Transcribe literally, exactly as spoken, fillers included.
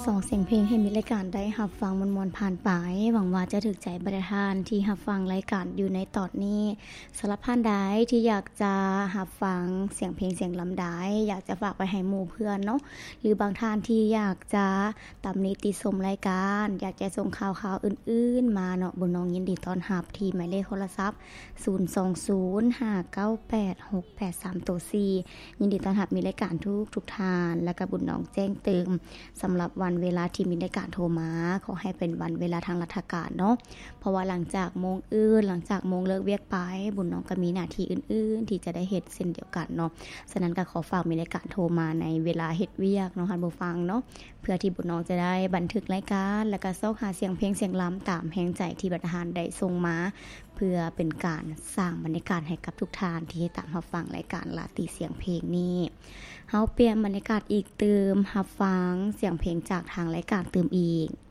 สองเสียงเพลงให้มีรายการได้รับฟังมวลๆผ่านไปหวังว่าจะถึกใจบรรดาท่านที่รับฟังรายการอยู่ในตอนนี้สำหรับท่านใดที่อยากจะรับฟังเสียงเพลงเสียงลำไดอยากจะฝากไปให้หมู่เพื่อนเนาะหรือบางท่านที่อยากจะตำหนิติชมรายการอยากจะส่งข่าวๆอื่นๆมาเนาะบุญน้องยินดีต้อนรับที่หมายเลขโทรศัพท์ศูนย์ สอง ศูนย์ ห้า เก้า แปด หก แปด สาม สี่ ยินดีต้อนรับมีรายการทุกทุกท่านและก็บุญน้องแจ้งเตือนสำหรับวันเวลาที่มีรายการโทรมาขอให้เป็นวันเวลาทางราชการเนาะเพราะว่าหลังจากโมงอื่นหลังจากโมงเลิกเวียกไปบุญน้องก็มีหน้าที่อื่นๆที่จะได้เฮ็ดเช่นเดียวกันเนาะฉะนั้นก็ขอฝากมีรายการโทรมาในเวลาเฮ็ดเวียกเนาะท่านผู้ฟังเนาะเพื่อที่บุญน้องจะได้บันทึกรายการแล้วก็ซอกหาเสียงเพลงเสียงล้ำตามแห่งใจที่บรรดาได้ส่งมาเพื่อเป็นการสร้างบรรยากาศให้กับทุกท่านที่ตามรับฟังรายการลาตีเสียงเพลงนี้เฮาเปลี่ยนบรรยากาศอีกเติมรับฟังเสียงเพลงจากทางรายการเติมอีก